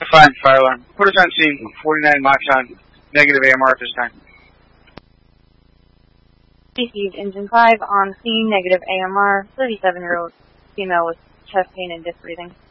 5, fire alarm. Put us on scene, 49 Machon, negative AMR at this time. Received engine 5 on scene, negative AMR, 37-year-old female with chest pain and disc breathing.